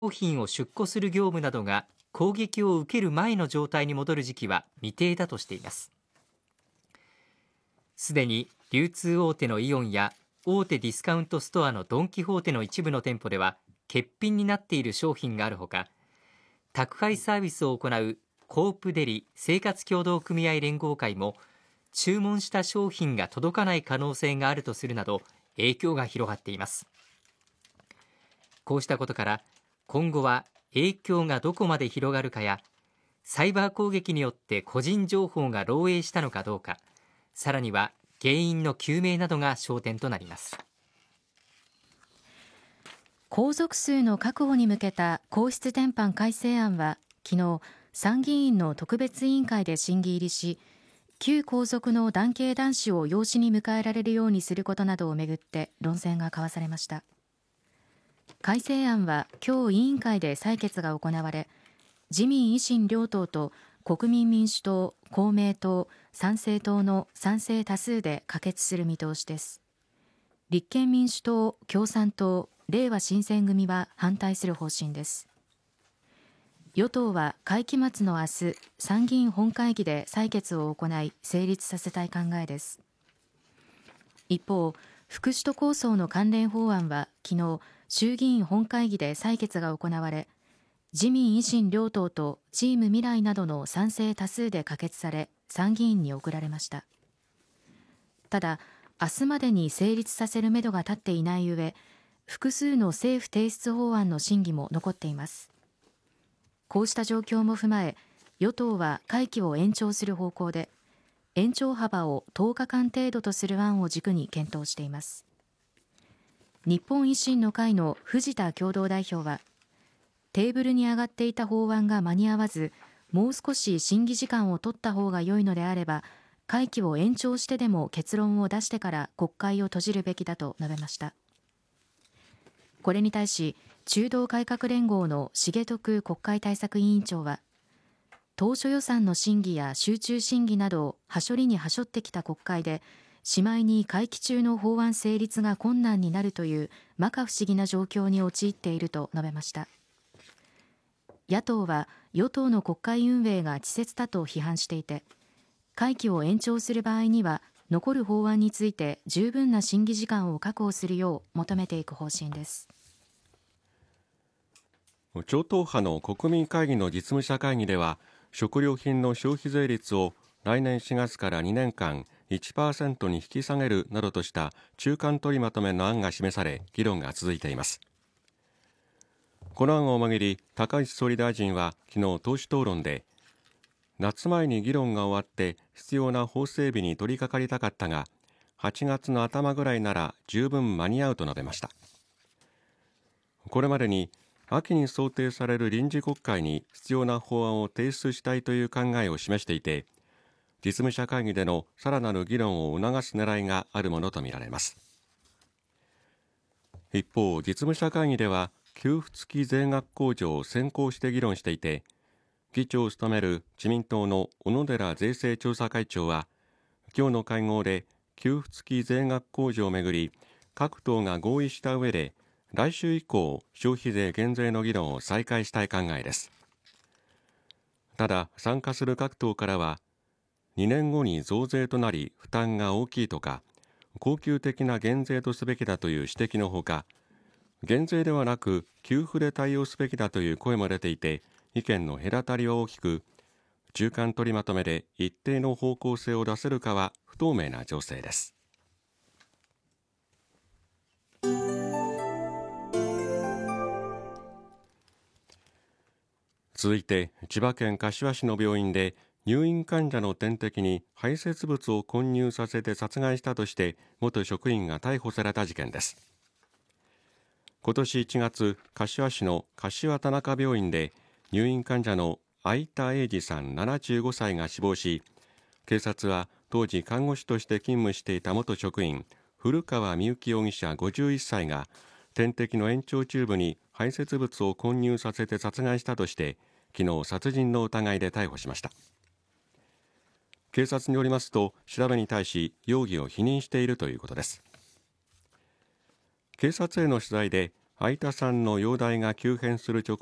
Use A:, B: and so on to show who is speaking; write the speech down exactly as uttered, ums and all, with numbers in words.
A: 商品を出庫する業務などが攻撃を受ける前の状態に戻る時期は未定だとしています。すでに流通大手のイオンや大手ディスカウントストアのドン・キホーテの一部の店舗では欠品になっている商品があるほか、宅配サービスを行うコープデリ生活協同組合連合会も注文した商品が届かない可能性があるとするなど影響が広がっています。こうしたことから今後は影響がどこまで広がるかや、サイバー攻撃によって個人情報が漏洩したのかどうか、さらには原因の究明などが焦点となります。
B: 皇族数の確保に向けた皇室典範改正案は昨日参議院の特別委員会で審議入りし、旧皇族の男系男子を養子に迎えられるようにすることなどをめぐって論戦が交わされました。改正案は今日委員会で採決が行われ、自民維新両党と国民民主党、公明党、参政党の賛成多数で可決する見通しです。立憲民主党、共産党、れいわ新選組は反対する方針です。与党は会期末の明日、参議院本会議で採決を行い成立させたい考えです。一方、副首都構想の関連法案は昨日衆議院本会議で採決が行われ、自民維新両党とチーム未来などの賛成多数で可決され参議院に送られました。ただ明日までに成立させるめどが立っていない上、複数の政府提出法案の審議も残っています。こうした状況も踏まえ、与党は会期を延長する方向で、延長幅をとおかかん程度とする案を軸に検討しています。日本維新の会の藤田共同代表は、テーブルに上がっていた法案が間に合わず、もう少し審議時間を取った方が良いのであれば、会期を延長してでも結論を出してから国会を閉じるべきだと述べました。これに対し、中道改革連合の重徳国会対策委員長は、当初予算の審議や集中審議などをはしょりにはしょってきた国会で、しまいに会期中の法案成立が困難になるという摩訶不思議な状況に陥っていると述べました。野党は与党の国会運営が稚拙だと批判していて、会期を延長する場合には残る法案について十分な審議時間を確保するよう求めていく方針です。
C: 超党派の国民会議の実務者会議では、食料品の消費税率を来年しがつからにねんかん いちパーセント に引き下げるなどとした中間取りまとめの案が示され、議論が続いています。この案をめぐり、高市総理大臣は昨日党首討論で、夏前に議論が終わって必要な法整備に取り掛かりたかったが、はちがつの頭ぐらいなら十分間に合うと述べました。これまでに秋に想定される臨時国会に必要な法案を提出したいという考えを示していて、実務者会議でのさらなる議論を促す狙いがあるものとみられます。一方、実務者会議では給付付き税額控除を先行して議論していて、議長を務める自民党の小野寺税制調査会長は、今日の会合で給付付き税額控除をめぐり、各党が合意した上で、来週以降、消費税減税の議論を再開したい考えです。ただ、参加する各党からは、にねんごに増税となり負担が大きいとか、恒久的な減税とすべきだという指摘のほか、減税ではなく給付で対応すべきだという声も出ていて、意見の隔たりは大きく、中間取りまとめで一定の方向性を出せるかは不透明な情勢です。続いて、千葉県柏市の病院で入院患者の点滴に排泄物を混入させて殺害したとして元職員が逮捕された事件です。今年いちがつ、柏市の柏田中病院で入院患者の相田英二さんななじゅうごさいが死亡し、警察は当時看護師として勤務していた元職員古川美幸容疑者ごじゅういっさいが点滴の延長チューブに排泄物を混入させて殺害したとして昨日殺人の疑いで逮捕しました。警察によりますと、調べに対し容疑を否認しているということです。警察への取材で相田さんの容体が急変する直